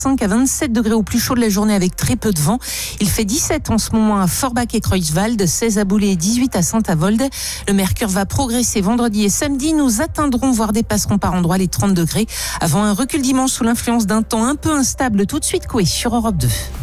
5 à 27 degrés au plus chaud de la journée avec très peu de vent. Il fait 17 en ce moment à Forbach et Creutzwald, 16 à Boulay et 18 à Saint-Avold. Le mercure va progresser vendredi et samedi. Nous atteindrons, voire dépasserons par endroits les 30 degrés avant un recul dimanche sous l'influence d'un temps un peu instable. Tout de suite, Coué sur Europe 2.